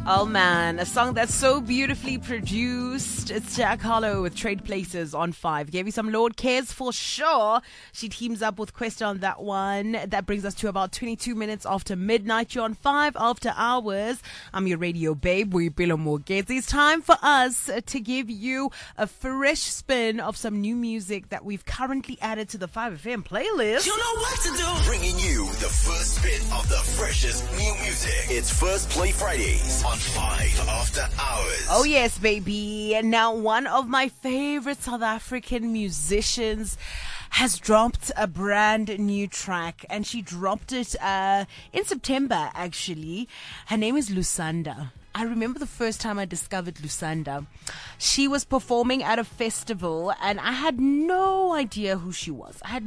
Oh man, a song that's so beautifully produced. It's Jack Harlow with Trade Places on 5. Gave you some Lord Cares for sure. She teams up with Questa on that one. That brings us to about 22 minutes after midnight. You're on 5 after hours. I'm your radio babe, Boipelo Mogezi. It's time for us to give you a fresh spin of some new music that we've currently added to the 5FM playlist. You know what to do. Bringing you the first spin of the freshest new music. It's First Play Fridays on 5 after hours. Oh yes, baby. Now, one of my favorite South African musicians has dropped a brand new track, and she dropped it in September, actually. Her name is Lusanda. I remember the first time I discovered Lusanda. She was performing at a festival and I had no idea who she was. I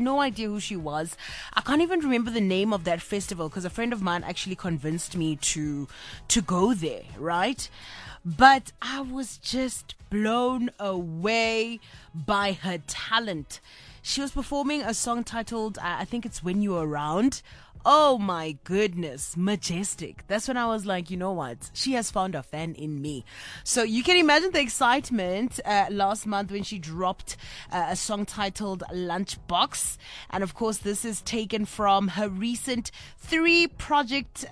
can't even remember the name of that festival because a friend of mine actually convinced me to go there, right? But I was just blown away by her talent. She was performing a song titled, I think it's When You're Around. Oh my goodness, majestic. That's when I was like, you know what? She has found a fan in me. So you can imagine the excitement last month when she dropped a song titled Lunchbox. And of course, this is taken from her recent three-track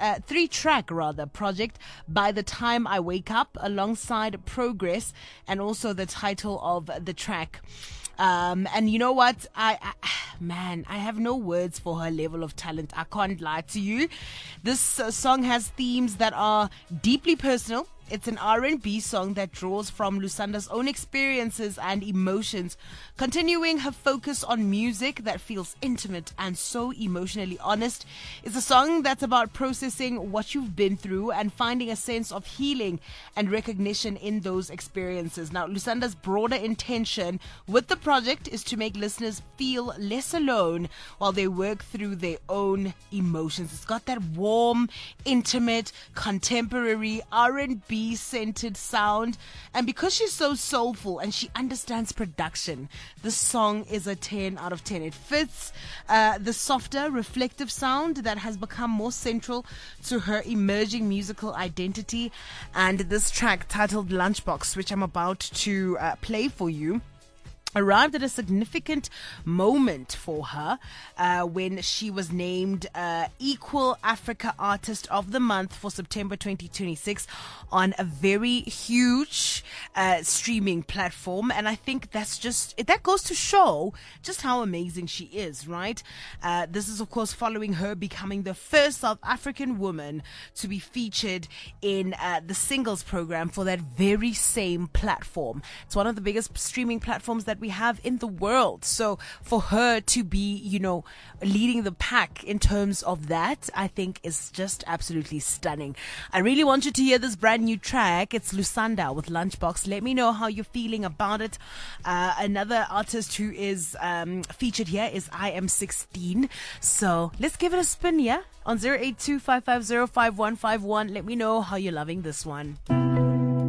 project, By the Time I Wake Up, alongside Progress, and also the title of the track. And you know what? I have no words for her level of talent. I can't lie to you. This song has themes that are deeply personal. It's an R&B song that draws from Lusanda's own experiences and emotions, continuing her focus on music that feels intimate and so emotionally honest. It's a song that's about processing what you've been through and finding a sense of healing and recognition in those experiences. Now, Lusanda's broader intention with the project is to make listeners feel less alone while they work through their own emotions. It's got that warm, intimate, contemporary R&B centered sound, and because she's so soulful and she understands production, this song is a 10 out of 10. It fits the softer, reflective sound that has become more central to her emerging musical identity. And this track titled Lunchbox, which I'm about to play for you, arrived at a significant moment for her when she was named Equal Africa Artist of the Month for September 2026 on a very huge streaming platform. And I think that goes to show just how amazing she is, right? This is, of course, following her becoming the first South African woman to be featured in the singles program for that very same platform. It's one of the biggest streaming platforms that we have in the world. So for her to be, leading the pack in terms of that, I think is just absolutely stunning. I really want you to hear this brand new track. It's Lusanda with Lunchbox. Let me know how you're feeling about it. Another artist who is featured here is I Am 16. So let's give it a spin, yeah? On 082-550-5151. Let me know how you're loving this one.